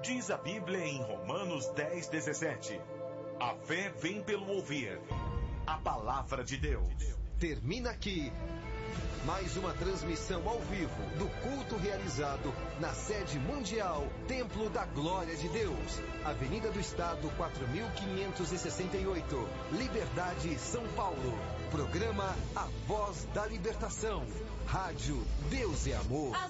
Diz a Bíblia em Romanos 10:17. A fé vem pelo ouvir a palavra de Deus. Termina aqui mais uma transmissão ao vivo do culto realizado na sede mundial Templo da Glória de Deus, Avenida do Estado 4568, Liberdade, São Paulo. Programa A Voz da Libertação. Rádio Deus é Amor.